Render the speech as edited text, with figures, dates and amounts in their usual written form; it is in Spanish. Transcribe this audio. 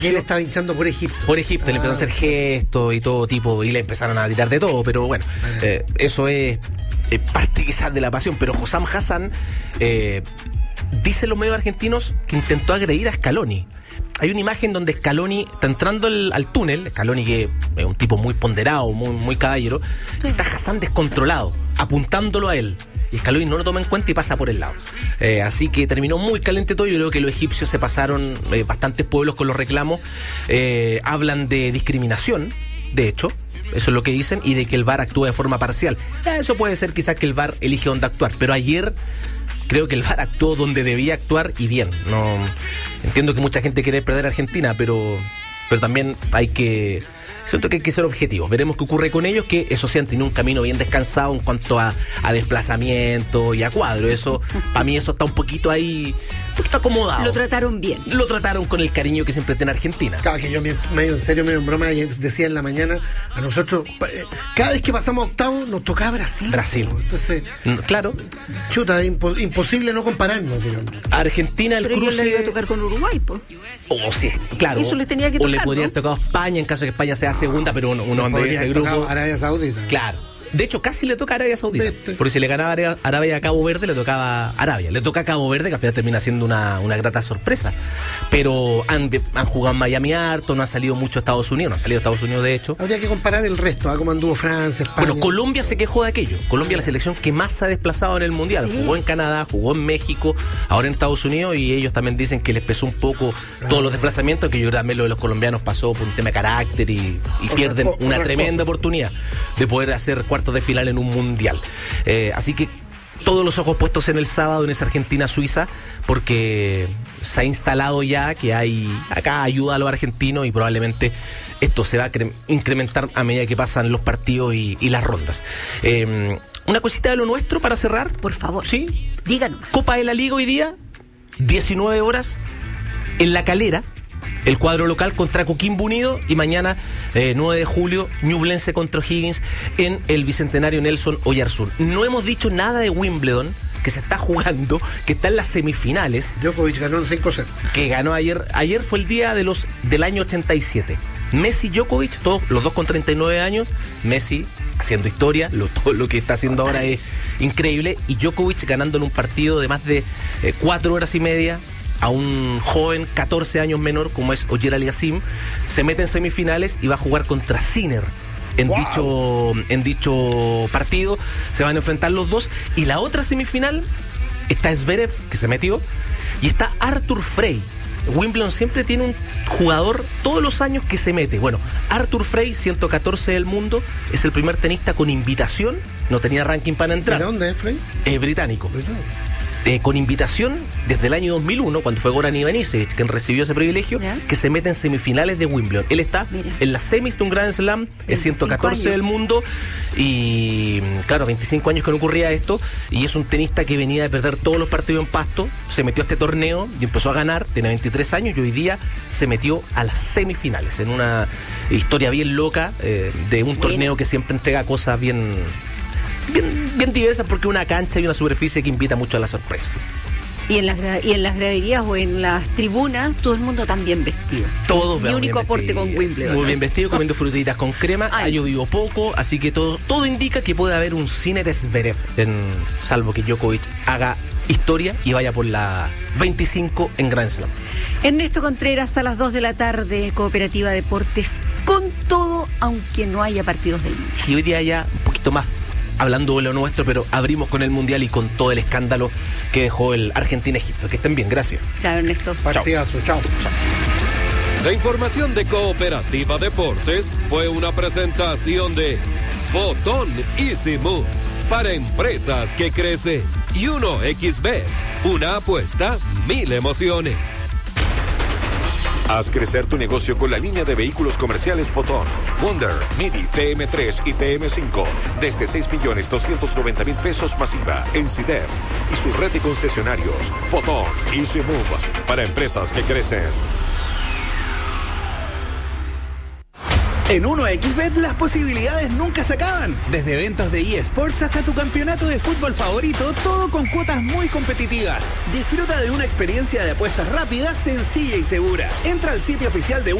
Él estaba hinchando por Egipto. Por Egipto, le empezaron a hacer gestos y todo tipo, y le empezaron a tirar de todo, pero bueno, eso es parte quizás de la pasión. Pero Hossam Hassan, dicen los medios argentinos que intentó agredir a Scaloni. Hay una imagen donde Scaloni está entrando al túnel, Scaloni que es un tipo muy ponderado, muy caballero, y está Hassan descontrolado, apuntándolo a él. Y Scaloni no lo toma en cuenta y pasa por el lado. Así que terminó muy caliente todo. Yo creo que los egipcios se pasaron bastantes pueblos con los reclamos. Hablan de discriminación, de hecho. Eso es lo que dicen. Y de que el VAR actúa de forma parcial. Eso puede ser quizás que el VAR elige dónde actuar. Pero ayer creo que el VAR actuó donde debía actuar y bien. No entiendo que mucha gente quiere perder a Argentina, pero también siento que hay que ser objetivos. Veremos qué ocurre con ellos, que eso sí han tenido un camino bien descansado en cuanto a desplazamiento y a cuadro. Eso, para mí eso está un poquito ahí, un poquito acomodado. Lo trataron bien. Lo trataron con el cariño que siempre tiene Argentina. Claro, que yo medio en serio, medio en broma, decía en la mañana, a nosotros, cada vez que pasamos a octavos, nos tocaba Brasil. Entonces, claro. Chuta, imposible no compararnos, digamos. Argentina, el pero cruce... Pero le iba a tocar con Uruguay, pues. Sí, claro. Eso le tenía que tocar, o le podría haber tocado España en caso de que España sea segunda, pero uno de ese grupo. Arabia Saudita. Claro. De hecho, casi le toca a Arabia Saudita. Porque si le ganaba Arabia a Cabo Verde, le tocaba Arabia. Le toca a Cabo Verde, que al final termina siendo una grata sorpresa. Pero han jugado en Miami harto, no ha salido mucho Estados Unidos. No ha salido Estados Unidos, de hecho. Habría que comparar el resto, cómo anduvo Francia, España. Bueno, Colombia se quejó de aquello. Colombia es la selección que más se ha desplazado en el Mundial. Sí. Jugó en Canadá, jugó en México, ahora en Estados Unidos, y ellos también dicen que les pesó un poco todos los desplazamientos, que yo creo que también lo de los colombianos pasó por un tema de carácter y pierden una tremenda oportunidad de poder hacer cuartos de final en un Mundial. Así que todos los ojos puestos en el sábado en esa Argentina-Suiza, porque se ha instalado ya que hay acá ayuda a los argentinos, y probablemente esto se va a incrementar a medida que pasan los partidos y las rondas. Una cosita de lo nuestro para cerrar. Por favor. Sí. Díganos. Copa de la Liga hoy día, 19 horas, en La Calera. El cuadro local contra Coquimbo Unido, y mañana 9 de julio Ñublense contra O'Higgins en el Bicentenario Nelson Oyarzún. No hemos dicho nada de Wimbledon, que se está jugando, que está en las semifinales. Djokovic ganó en 5-0. Que ganó ayer. Ayer fue el día del año 87. Messi, Djokovic, los dos con 39 años. Messi haciendo historia, todo lo que está haciendo ahora es increíble. Y Djokovic ganando en un partido de más de 4 horas y media a un joven 14 años menor como es Ogier Aliassime. Se mete en semifinales y va a jugar contra Sinner en dicho partido. Se van a enfrentar los dos, y la otra semifinal está Zverev, que se metió, y está Arthur Frey. Wimbledon siempre tiene un jugador todos los años que se mete. Bueno, Arthur Frey, 114 del mundo, es el primer tenista con invitación, no tenía ranking para entrar. ¿De dónde es Frey? Británico. Con invitación desde el año 2001, cuando fue Goran Ivanisevic quien recibió ese privilegio, que se mete en semifinales de Wimbledon. Él está en las semis de un Grand Slam, es 114 del mundo, y claro, 25 años que no ocurría esto, y es un tenista que venía de perder todos los partidos en pasto, se metió a este torneo y empezó a ganar, tiene 23 años, y hoy día se metió a las semifinales, en una historia bien loca, de un torneo que siempre entrega cosas bien diversas, porque una cancha y una superficie que invita mucho a la sorpresa. Y en las graderías o en las tribunas, todo el mundo tan bien vestido. Todos. Mi único aporte con Wimbledon. Muy bien vestido, comiendo frutitas con crema. Ha llovido poco, así que todo indica que puede haber un Sinner Zverev, salvo que Djokovic haga historia y vaya por la 25 en Grand Slam. Ernesto Contreras a las 2 de la tarde, Cooperativa Deportes, con todo, aunque no haya partidos del mundo. Si hoy día haya un poquito más hablando de lo nuestro, pero abrimos con el Mundial y con todo el escándalo que dejó el Argentina-Egipto. Que estén bien, gracias. Chao, Ernesto. Partidazo, chao. La información de Cooperativa Deportes fue una presentación de Fotón Easy Move para empresas que crecen, y 1xBet, una apuesta, 1000 emociones. Haz crecer tu negocio con la línea de vehículos comerciales Fotón, Wonder, Midi, TM3 y TM5 desde 6.290.000 pesos masiva en CIDEF y su red de concesionarios. Fotón Easy Move para empresas que crecen. En 1xBet las posibilidades nunca se acaban. Desde eventos de eSports hasta tu campeonato de fútbol favorito, todo con cuotas muy competitivas. Disfruta de una experiencia de apuestas rápida, sencilla y segura. Entra al sitio oficial de